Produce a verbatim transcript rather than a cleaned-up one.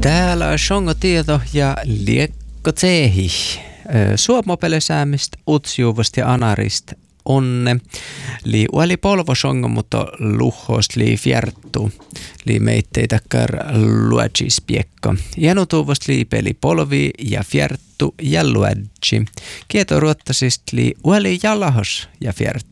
Täällä on Shongo Tieto ja Liekko Tsehi. Suomopelesäämistä, utsjuuvasta ja anarista onne. Li ueli polvo Shongo, mutta luhost li fjärttu. Li meitteitä kär luetsis piekko. Janutuuvast li peli polvi ja fjärttu ja luetsi. Kieto ruottasist li ueli jalahos ja fjärttu.